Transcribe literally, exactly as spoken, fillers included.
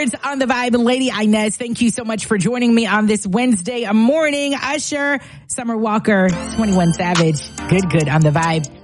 Sports on the Vibe. Lady Inez, thank you so much for joining me on this Wednesday morning. Usher, Summer Walker, twenty-one Savage. Good, good on the Vibe.